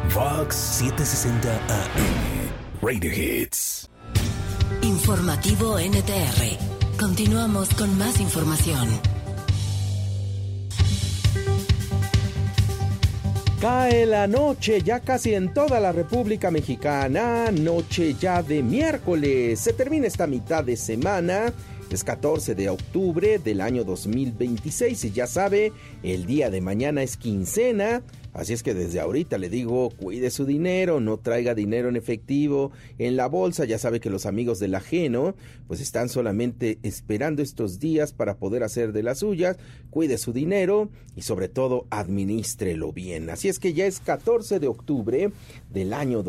Fox 760 AM. Radio Hits. Informativo NTR. Continuamos con más información. Cae la noche ya casi en toda la República Mexicana, noche ya de miércoles. Se termina esta mitad de semana, es 14 de octubre del año 2026 y ya sabe, el día de mañana es quincena. Así es que desde ahorita le digo, cuide su dinero, no traiga dinero en efectivo en la bolsa. Ya sabe que los amigos del ajeno pues están solamente esperando estos días para poder hacer de las suyas. Cuide su dinero y sobre todo adminístrelo bien. Así es que ya es 14 de octubre del año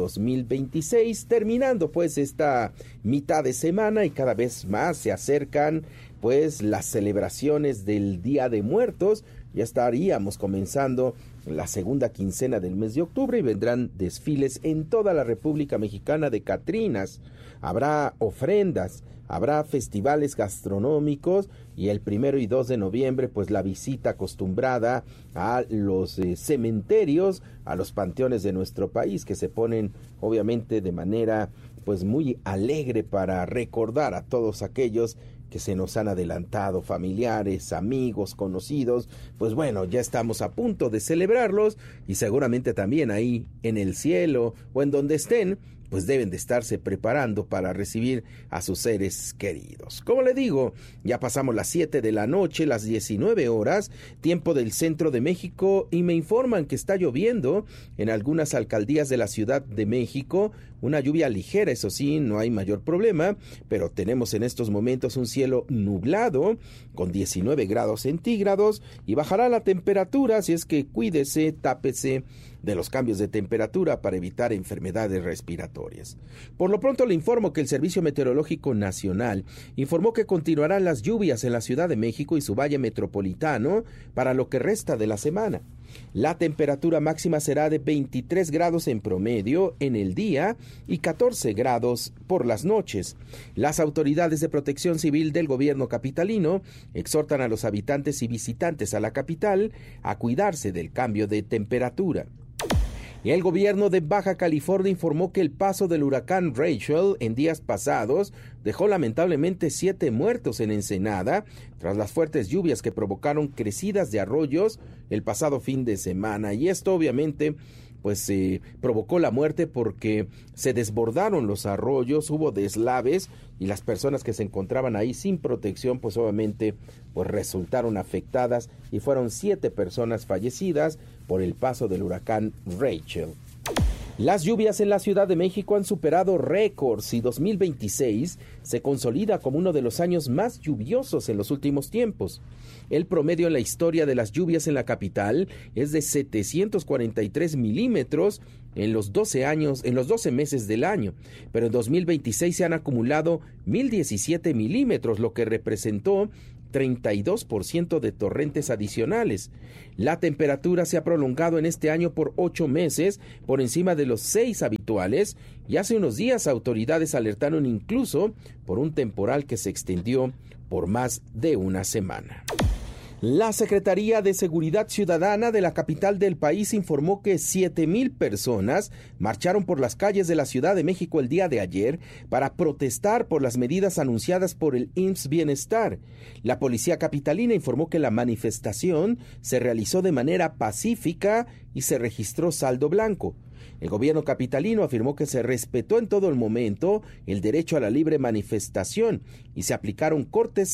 2026, terminando pues esta mitad de semana y cada vez más se acercan pues las celebraciones del Día de Muertos. Ya estaríamos comenzando la segunda quincena del mes de octubre y vendrán desfiles en toda la República Mexicana de catrinas. Habrá ofrendas, habrá festivales gastronómicos y el 1 y 2 de noviembre pues la visita acostumbrada a los cementerios, a los panteones de nuestro país que se ponen obviamente de manera pues muy alegre para recordar a todos aquellos que se nos han adelantado, familiares, amigos, conocidos. Pues bueno, ya estamos a punto de celebrarlos y seguramente también ahí en el cielo o en donde estén, pues deben de estarse preparando para recibir a sus seres queridos. Como le digo, ya pasamos las 7 de la noche, las 19 horas, tiempo del centro de México, y me informan que está lloviendo en algunas alcaldías de la Ciudad de México, una lluvia ligera, eso sí, no hay mayor problema, pero tenemos en estos momentos un cielo nublado con 19 grados centígrados y bajará la temperatura, así es que cuídese, tápese de los cambios de temperatura para evitar enfermedades respiratorias. Por lo pronto le informo que el Servicio Meteorológico Nacional informó que continuarán las lluvias en la Ciudad de México y su valle metropolitano para lo que resta de la semana. La temperatura máxima será de 23 grados en promedio en el día y 14 grados por las noches. Las autoridades de protección civil del gobierno capitalino exhortan a los habitantes y visitantes a la capital a cuidarse del cambio de temperatura. El gobierno de Baja California informó que el paso del huracán Rachel en días pasados dejó lamentablemente 7 muertos en Ensenada tras las fuertes lluvias que provocaron crecidas de arroyos el pasado fin de semana. Y esto obviamente pues provocó la muerte porque se desbordaron los arroyos, hubo deslaves y las personas que se encontraban ahí sin protección pues obviamente pues resultaron afectadas y fueron 7 personas fallecidas por el paso del huracán Rachel. Las lluvias en la Ciudad de México han superado récords y 2026 se consolida como uno de los años más lluviosos en los últimos tiempos. El promedio en la historia de las lluvias en la capital es de 743 milímetros en los 12 meses del año, pero en 2026 se han acumulado 1,017 milímetros, lo que representó 32% de torrentes adicionales. La temperatura se ha prolongado en este año por 8 meses, por encima de los 6 habituales, y hace unos días autoridades alertaron incluso por un temporal que se extendió por más de una semana. La Secretaría de Seguridad Ciudadana de la capital del país informó que 7,000 personas marcharon por las calles de la Ciudad de México el día de ayer para protestar por las medidas anunciadas por el IMSS Bienestar. La policía capitalina informó que la manifestación se realizó de manera pacífica y se registró saldo blanco. El gobierno capitalino afirmó que se respetó en todo el momento el derecho a la libre manifestación y se aplicaron cortes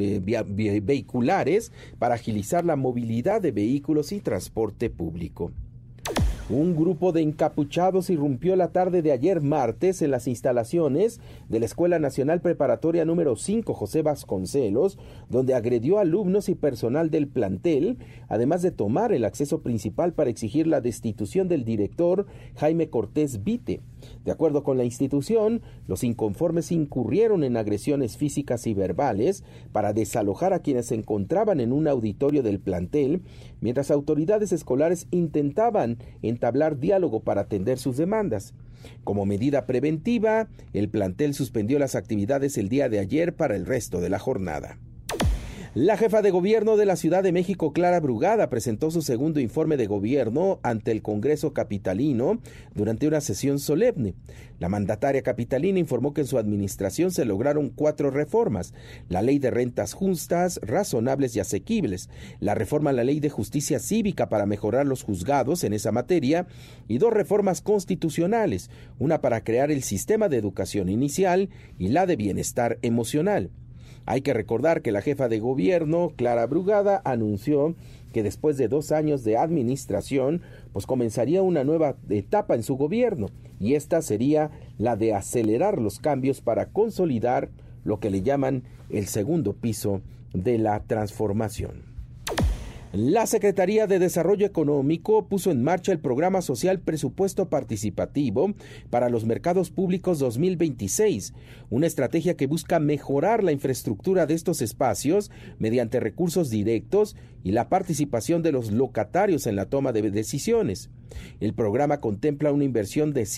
vehiculares para agilizar la movilidad de vehículos y transporte público. Un grupo de encapuchados irrumpió la tarde de ayer martes en las instalaciones de la Escuela Nacional Preparatoria número 5 José Vasconcelos, donde agredió a alumnos y personal del plantel, además de tomar el acceso principal para exigir la destitución del director Jaime Cortés Vite. De acuerdo con la institución, los inconformes incurrieron en agresiones físicas y verbales para desalojar a quienes se encontraban en un auditorio del plantel, mientras autoridades escolares intentaban entablar diálogo para atender sus demandas. Como medida preventiva, el plantel suspendió las actividades el día de ayer para el resto de la jornada. La jefa de gobierno de la Ciudad de México, Clara Brugada, presentó su segundo informe de gobierno ante el Congreso capitalino durante una sesión solemne. La mandataria capitalina informó que en su administración se lograron 4 reformas: la ley de rentas justas, razonables y asequibles, la reforma a la ley de justicia cívica para mejorar los juzgados en esa materia y 2 reformas constitucionales, una para crear el sistema de educación inicial y la de bienestar emocional. Hay que recordar que la jefa de gobierno, Clara Brugada, anunció que después de 2 años de administración, pues comenzaría una nueva etapa en su gobierno, y esta sería la de acelerar los cambios para consolidar lo que le llaman el segundo piso de la transformación. La Secretaría de Desarrollo Económico puso en marcha el programa social Presupuesto Participativo para los Mercados Públicos 2026, una estrategia que busca mejorar la infraestructura de estos espacios mediante recursos directos y la participación de los locatarios en la toma de decisiones. El programa contempla una inversión de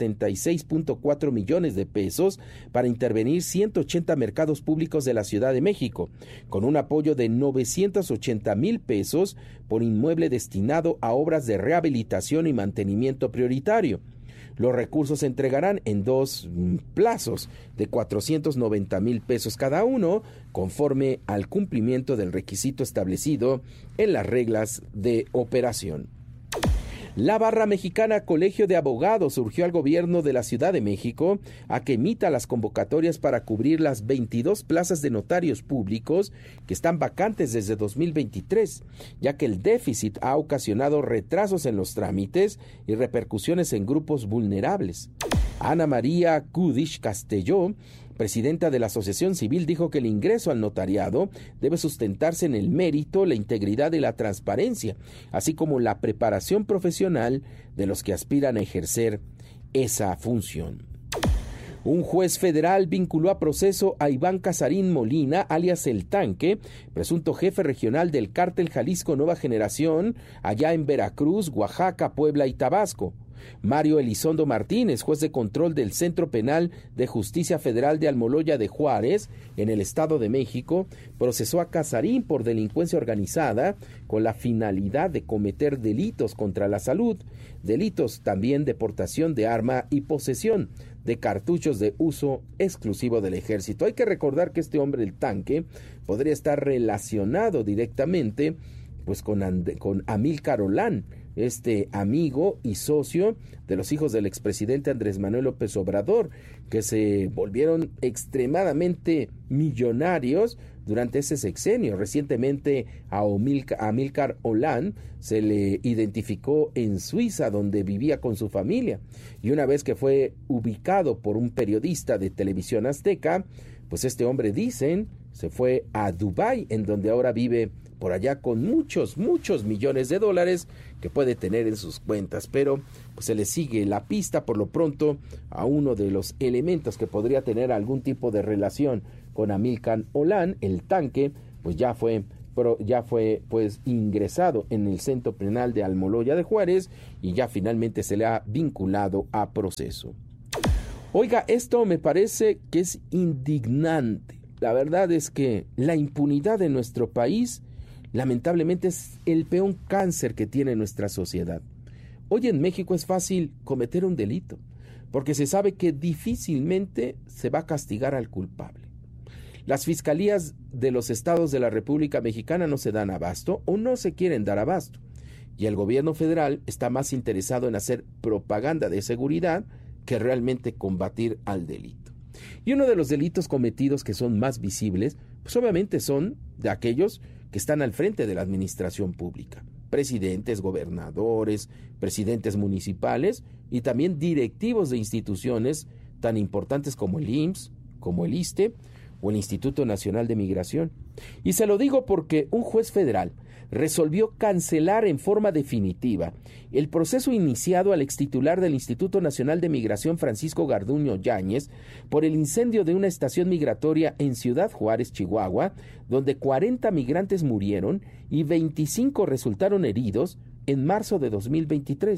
176.4 millones de pesos para intervenir 180 mercados públicos de la Ciudad de México, con un apoyo de 980,000 pesos por inmueble destinado a obras de rehabilitación y mantenimiento prioritario. Los recursos se entregarán en 2 plazos de 490,000 pesos cada uno, conforme al cumplimiento del requisito establecido en las reglas de operación. La Barra Mexicana Colegio de Abogados urgió al gobierno de la Ciudad de México a que emita las convocatorias para cubrir las 22 plazas de notarios públicos que están vacantes desde 2023, ya que el déficit ha ocasionado retrasos en los trámites y repercusiones en grupos vulnerables. Ana María Kudish Castelló, presidenta de la Asociación Civil, dijo que el ingreso al notariado debe sustentarse en el mérito, la integridad y la transparencia, así como la preparación profesional de los que aspiran a ejercer esa función. Un juez federal vinculó a proceso a Iván Casarín Molina, alias El Tanque, presunto jefe regional del Cártel Jalisco Nueva Generación, allá en Veracruz, Oaxaca, Puebla y Tabasco. Mario Elizondo Martínez, juez de control del Centro Penal de Justicia Federal de Almoloya de Juárez, en el Estado de México, procesó a Casarín por delincuencia organizada con la finalidad de cometer delitos contra la salud, delitos también de portación de arma y posesión de cartuchos de uso exclusivo del ejército. Hay que recordar que este hombre, El Tanque, podría estar relacionado directamente pues con Amílcar Olán, este amigo y socio de los hijos del expresidente Andrés Manuel López Obrador, que se volvieron extremadamente millonarios durante ese sexenio. Recientemente a Amílcar Olán se le identificó en Suiza, donde vivía con su familia, y una vez que fue ubicado por un periodista de Televisión Azteca, pues este hombre, dicen, se fue a Dubái, en donde ahora vive por allá con muchos millones de dólares que puede tener en sus cuentas, pero pues se le sigue la pista por lo pronto a uno de los elementos que podría tener algún tipo de relación con Amílcar Olán. El Tanque pues ya fue pues ingresado en el Centro Penal de Almoloya de Juárez y ya finalmente se le ha vinculado a proceso. Oiga, esto me parece que es indignante. La verdad es que la impunidad en nuestro país lamentablemente es el peor cáncer que tiene nuestra sociedad. Hoy en México es fácil cometer un delito, porque se sabe que difícilmente se va a castigar al culpable. Las fiscalías de los estados de la República Mexicana no se dan abasto o no se quieren dar abasto, y el gobierno federal está más interesado en hacer propaganda de seguridad que realmente combatir al delito. Y uno de los delitos cometidos que son más visibles, pues obviamente son de aquellos que están al frente de la administración pública: presidentes, gobernadores, presidentes municipales y también directivos de instituciones tan importantes como el IMSS, como el ISSSTE o el Instituto Nacional de Migración. Y se lo digo porque un juez federal resolvió cancelar en forma definitiva el proceso iniciado al extitular del Instituto Nacional de Migración, Francisco Garduño Yáñez, por el incendio de una estación migratoria en Ciudad Juárez, Chihuahua, donde 40 migrantes murieron y 25 resultaron heridos en marzo de 2023.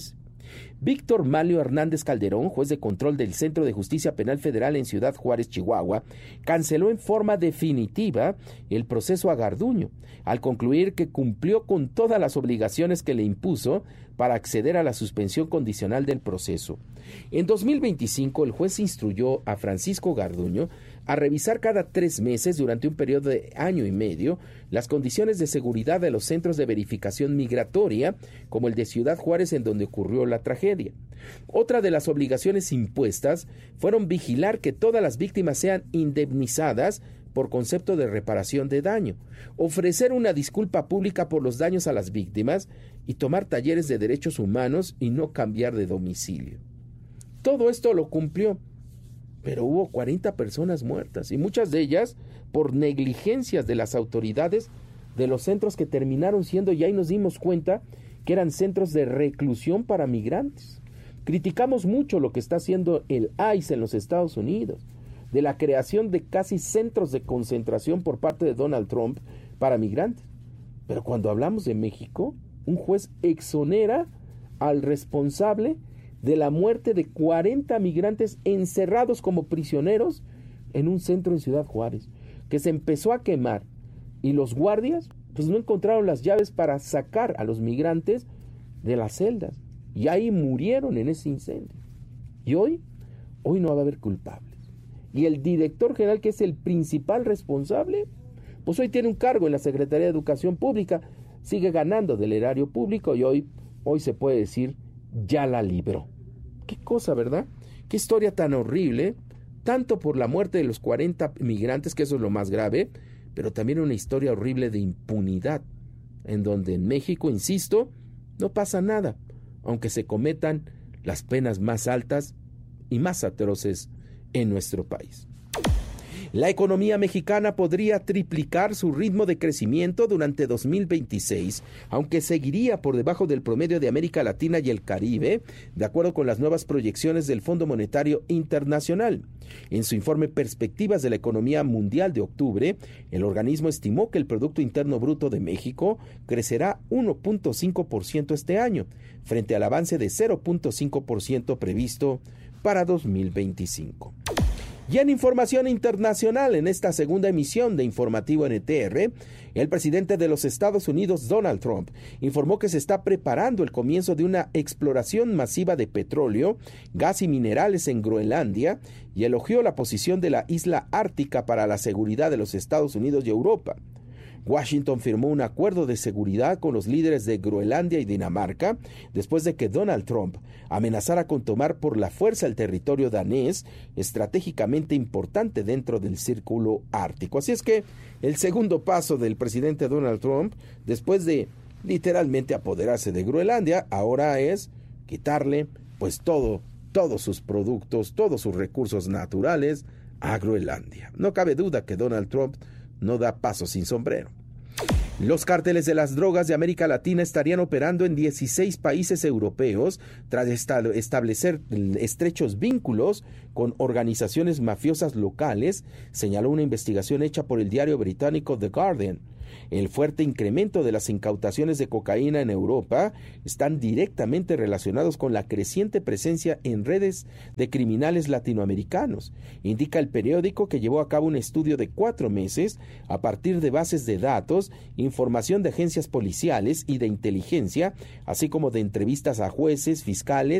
Víctor Manlio Hernández Calderón, juez de control del Centro de Justicia Penal Federal en Ciudad Juárez, Chihuahua, canceló en forma definitiva el proceso a Garduño, al concluir que cumplió con todas las obligaciones que le impuso para acceder a la suspensión condicional del proceso. En 2025, el juez instruyó a Francisco Garduño a revisar cada 3 meses durante un periodo de año y medio las condiciones de seguridad de los centros de verificación migratoria, como el de Ciudad Juárez, en donde ocurrió la tragedia. Otra de las obligaciones impuestas fueron vigilar que todas las víctimas sean indemnizadas por concepto de reparación de daño, ofrecer una disculpa pública por los daños a las víctimas y tomar talleres de derechos humanos y no cambiar de domicilio. Todo esto lo cumplió, pero hubo 40 personas muertas y muchas de ellas por negligencias de las autoridades de los centros que terminaron siendo, y ahí nos dimos cuenta que eran centros de reclusión para migrantes. Criticamos mucho lo que está haciendo el ICE en los Estados Unidos, de la creación de casi centros de concentración por parte de Donald Trump para migrantes. Pero cuando hablamos de México, un juez exonera al responsable de la muerte de 40 migrantes encerrados como prisioneros en un centro en Ciudad Juárez, que se empezó a quemar y los guardias pues no encontraron las llaves para sacar a los migrantes de las celdas y ahí murieron en ese incendio. Y hoy no va a haber culpables. Y el director general, que es el principal responsable, pues hoy tiene un cargo en la Secretaría de Educación Pública, sigue ganando del erario público y hoy se puede decir ya la libró. Qué cosa, ¿verdad? Qué historia tan horrible, tanto por la muerte de los 40 migrantes, que eso es lo más grave, pero también una historia horrible de impunidad, en donde en México, insisto, no pasa nada, aunque se cometan las penas más altas y más atroces en nuestro país. La economía mexicana podría triplicar su ritmo de crecimiento durante 2026, aunque seguiría por debajo del promedio de América Latina y el Caribe, de acuerdo con las nuevas proyecciones del Fondo Monetario Internacional. En su informe Perspectivas de la Economía Mundial de octubre, el organismo estimó que el Producto Interno Bruto de México crecerá 1.5% este año, frente al avance de 0.5% previsto para 2025. Y en información internacional, en esta segunda emisión de Informativo NTR, el presidente de los Estados Unidos, Donald Trump, informó que se está preparando el comienzo de una exploración masiva de petróleo, gas y minerales en Groenlandia y elogió la posición de la isla ártica para la seguridad de los Estados Unidos y Europa. Washington firmó un acuerdo de seguridad con los líderes de Groenlandia y Dinamarca después de que Donald Trump amenazara con tomar por la fuerza el territorio danés, estratégicamente importante dentro del círculo ártico. Así es que el segundo paso del presidente Donald Trump, después de literalmente apoderarse de Groenlandia, ahora es quitarle pues todos sus productos, todos sus recursos naturales a Groenlandia. No cabe duda que Donald Trump no da paso sin sombrero. Los cárteles de las drogas de América Latina estarían operando en 16 países europeos tras establecer estrechos vínculos con organizaciones mafiosas locales, señaló una investigación hecha por el diario británico The Guardian. El fuerte incremento de las incautaciones de cocaína en Europa están directamente relacionados con la creciente presencia en redes de criminales latinoamericanos, indica el periódico, que llevó a cabo un estudio de 4 meses a partir de bases de datos, información de agencias policiales y de inteligencia, así como de entrevistas a jueces, fiscales